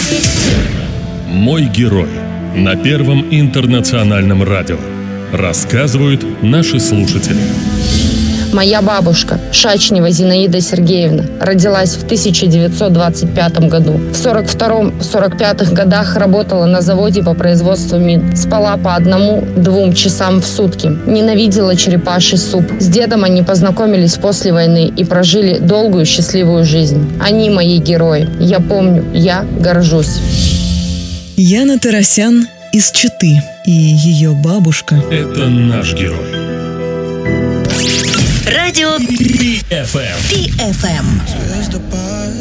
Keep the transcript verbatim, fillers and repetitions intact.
Мой герой на Первом интернациональном радио. Рассказывают наши слушатели. Моя бабушка, Шачнева Зинаида Сергеевна, родилась в тысяча девятьсот двадцать пятом году. В сорок втором — сорок пятых годах работала на заводе по производству мин. Спала по одному-двум часам в сутки. Ненавидела черепаший суп. С дедом они познакомились после войны и прожили долгую счастливую жизнь. Они мои герои. Я помню, я горжусь. Яна Тарасян из Читы и ее бабушка. Это наш герой. Радио Пи эф эм. Пи эф эм.